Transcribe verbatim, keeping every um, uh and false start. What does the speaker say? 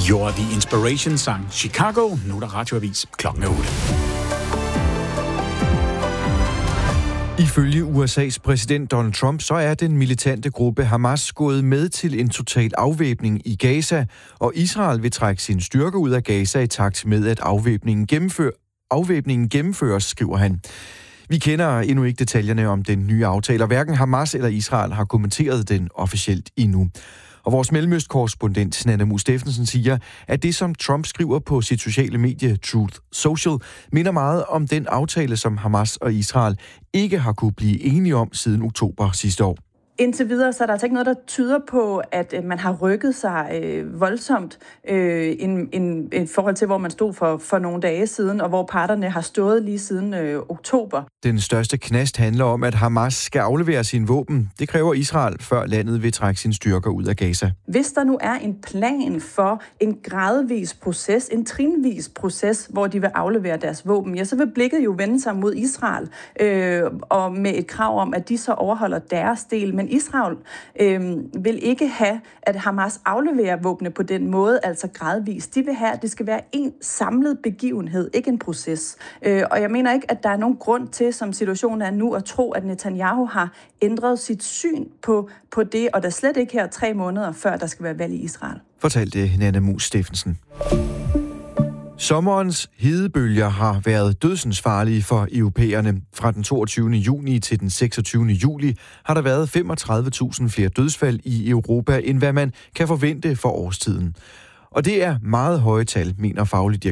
You're the Inspiration sang Chicago. Nu er der radioavis klokken otte. Ifølge U S A's præsident Donald Trump, så er den militante gruppe Hamas gået med til en total afvæbning i Gaza, og Israel vil trække sine styrker ud af Gaza i takt med, at afvæbningen, gennemfør, afvæbningen gennemføres, skriver han. Vi kender endnu ikke detaljerne om den nye aftale, og hverken Hamas eller Israel har kommenteret den officielt endnu. Og vores Mellemøst-korrespondent Nanna Mu Steffensen siger, at det, som Trump skriver på sit sociale medie Truth Social, minder meget om den aftale, som Hamas og Israel ikke har kunne blive enige om siden oktober sidste år. Indtil videre, så er der altså ikke noget, der tyder på, at man har rykket sig øh, voldsomt øh, i i forhold til, hvor man stod for, for nogle dage siden, og hvor parterne har stået lige siden øh, oktober. Den største knast handler om, at Hamas skal aflevere sine våben. Det kræver Israel, før landet vil trække sine styrker ud af Gaza. Hvis der nu er en plan for en gradvis proces, en trinvis proces, hvor de vil aflevere deres våben, ja, så vil blikket jo vende sig mod Israel, øh, og med et krav om, at de så overholder deres del. Men Israel øh, vil ikke have, at Hamas afleverer våbne på den måde, altså gradvist. De vil have, at det skal være en samlet begivenhed, ikke en proces. Øh, og jeg mener ikke, at der er nogen grund til, som situationen er nu, at tro, at Netanyahu har ændret sit syn på, på det, og der slet ikke her tre måneder før, der skal være valg i Israel. Fortalte Nanna Mu Steffensen. Sommerens hedebølger har været dødsensfarlige for europæerne. Fra den toogtyvende juni til den seksogtyvende juli har der været femogtredive tusind flere dødsfald i Europa, end hvad man kan forvente for årstiden. Og det er meget høje tal, mener faglig